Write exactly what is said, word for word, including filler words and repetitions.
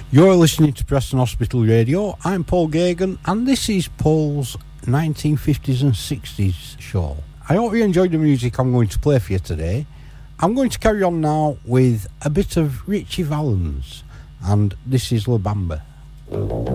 You're listening to Preston Hospital Radio. I'm Paul Gagan, and this is Paul's nineteen fifties and sixties show. I hope you enjoyed the music I'm going to play for you today. I'm going to carry on now with a bit of Ritchie Valens, and this is La Bamba.